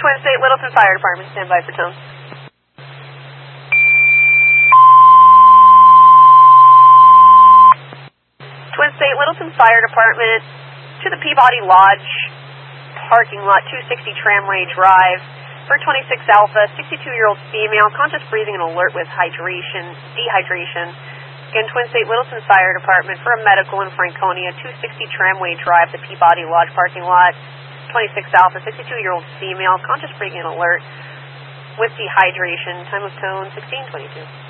Twin State Littleton Fire Department, stand by for tone. Twin State Littleton Fire Department to the Peabody Lodge parking lot, 260 Tramway Drive. For 26 Alpha, 62-year-old female, conscious breathing and alert with dehydration. Again, Twin State Littleton Fire Department for a medical in Franconia, 260 Tramway Drive, the Peabody Lodge parking lot. 26 Alpha, 62-year-old female, conscious breathing and alert with dehydration. Time of tone 1622.